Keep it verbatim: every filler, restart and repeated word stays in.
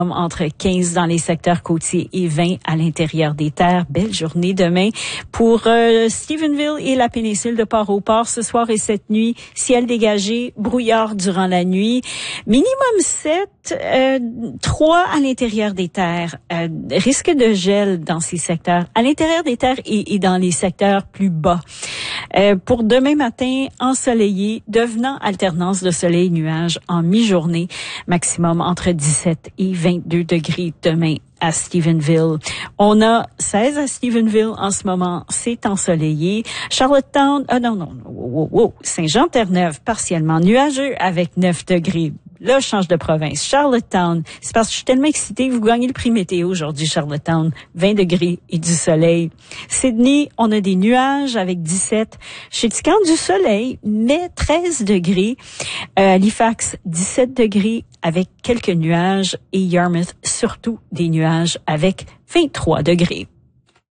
Entre quinze dans les secteurs côtiers et vingt à l'intérieur des terres. Belle journée demain pour euh, Stephenville et la péninsule de Port-au-Port ce soir et cette nuit. Ciel dégagé, brouillard durant la nuit. Minimum sept, euh, trois à l'intérieur des terres. Euh, risque de gel dans ces secteurs. À l'intérieur des terres et, et dans les secteurs plus bas. Euh, pour demain matin, ensoleillé, devenant alternance de soleil-nuage en mi-journée. Maximum entre dix-sept et vingt-deux degrés demain à Stephenville. On a seize à Stephenville en ce moment, c'est ensoleillé. Charlottetown, ah non, non, wow, wow, Saint-Jean-Terre-Neuve, partiellement nuageux avec neuf degrés. Là, je change de province. Charlottetown, c'est parce que je suis tellement excitée que vous gagnez le prix météo aujourd'hui, Charlottetown. vingt degrés et du soleil. Sydney, on a des nuages avec dix-sept. Chez Tican, du soleil, mais treize degrés. Euh, Halifax, dix-sept degrés avec quelques nuages. Et Yarmouth, surtout des nuages avec vingt-trois degrés.